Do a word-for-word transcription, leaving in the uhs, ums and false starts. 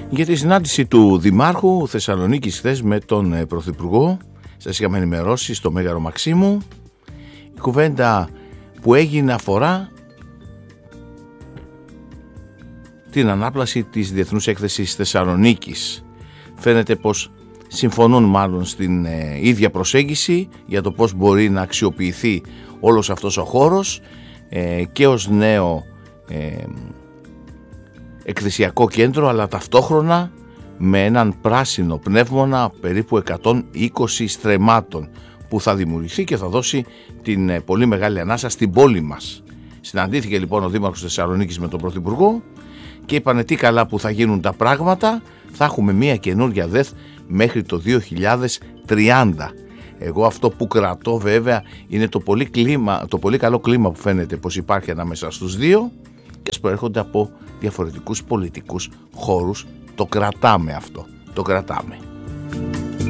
Για τη συνάντηση του Δημάρχου Θεσσαλονίκης χθες με τον Πρωθυπουργό, σας είχαμε ενημερώσει στο Μέγαρο Μαξίμου. Η κουβέντα που έγινε αφορά την ανάπλαση της Διεθνούς Έκθεσης Θεσσαλονίκης. Φαίνεται πως συμφωνούν μάλλον στην ε, ίδια προσέγγιση για το πώς μπορεί να αξιοποιηθεί όλος αυτός ο χώρος ε, και ως νέο ε, εκθεσιακό κέντρο, αλλά ταυτόχρονα με έναν πράσινο πνεύμονα περίπου εκατόν είκοσι στρεμμάτων που θα δημιουργηθεί και θα δώσει την ε, πολύ μεγάλη ανάσα στην πόλη μας. Συναντήθηκε λοιπόν ο Δήμαρχος Θεσσαλονίκης με τον Πρωθυπουργό και είπανε τι καλά που θα γίνουν τα πράγματα, θα έχουμε μια καινούργια ΔΕΘ μέχρι το δύο χιλιάδες τριάντα. Εγώ αυτό που κρατώ βέβαια είναι το πολύ, κλίμα, το πολύ καλό κλίμα που φαίνεται πως υπάρχει ανάμεσα στους δύο και ας προέρχονται από διαφορετικούς πολιτικούς χώρους. Το κρατάμε αυτό, το κρατάμε.